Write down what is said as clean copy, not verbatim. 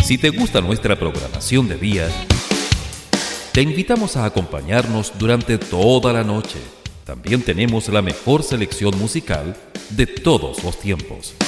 si te gusta nuestra programación de día, te invitamos a acompañarnos durante toda la noche. También tenemos la mejor selección musical de todos los tiempos.